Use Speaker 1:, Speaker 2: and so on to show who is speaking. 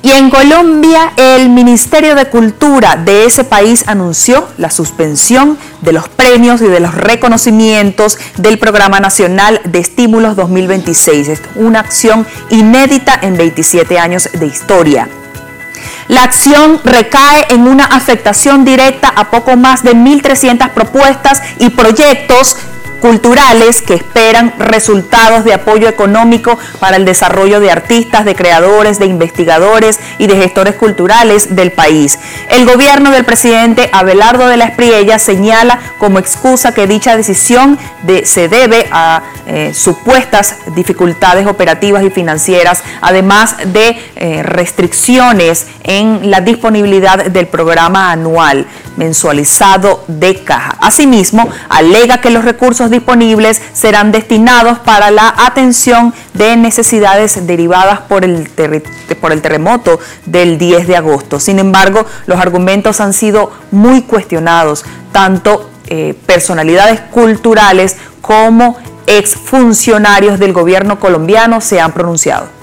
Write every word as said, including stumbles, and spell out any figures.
Speaker 1: Y en Colombia, el Ministerio de Cultura de ese país anunció la suspensión de los premios y de los reconocimientos del Programa Nacional de Estímulos dos mil veintiséis. Es una acción inédita en veintisiete años de historia. La acción recae en una afectación directa a poco más de mil trescientas propuestas y proyectos culturales que esperan resultados de apoyo económico para el desarrollo de artistas, de creadores, de investigadores y de gestores culturales del país. El gobierno del presidente Abelardo de la Espriella señala como excusa que dicha decisión de, se debe a eh, supuestas dificultades operativas y financieras, además de eh, restricciones en la disponibilidad del programa anual mensualizado de caja. Asimismo, alega que los recursos disponibles serán destinados para la atención de necesidades derivadas por el, por el terremoto del diez de agosto. Sin embargo, los argumentos han sido muy cuestionados, tanto eh, personalidades culturales como exfuncionarios del gobierno colombiano se han pronunciado.